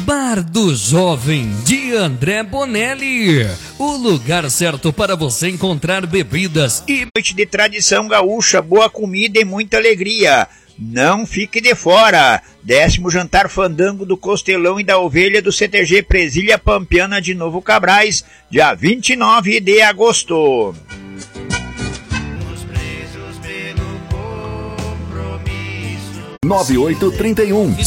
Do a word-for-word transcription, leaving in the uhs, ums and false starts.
Bar do Jovem de André Bonelli, o lugar certo para você encontrar bebidas e noite de tradição gaúcha, boa comida e muita alegria. Não fique de fora. Décimo jantar fandango do Costelão e da Ovelha do C T G Presilha Pampiana de Novo Cabrais, dia vinte e nove de agosto. nove oito três um